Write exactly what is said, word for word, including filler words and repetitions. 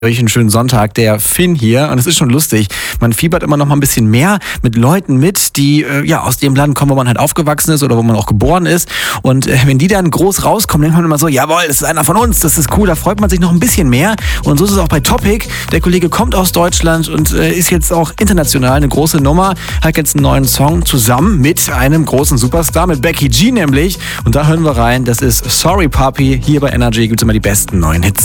Euch einen schönen Sonntag, der Finn hier, und es ist schon lustig, man fiebert immer noch mal ein bisschen mehr mit Leuten mit, die äh, ja aus dem Land kommen, wo man halt aufgewachsen ist oder wo man auch geboren ist, und äh, wenn die dann groß rauskommen, denkt man immer so, jawohl, das ist einer von uns, das ist cool, da freut man sich noch ein bisschen mehr, und so ist es auch bei Topic. Der Kollege kommt aus Deutschland und äh, ist jetzt auch international eine große Nummer, hat jetzt einen neuen Song zusammen mit einem großen Superstar, mit Becky G nämlich, und da hören wir rein, das ist Sorry Papi, hier bei Energy gibt es immer die besten neuen Hits.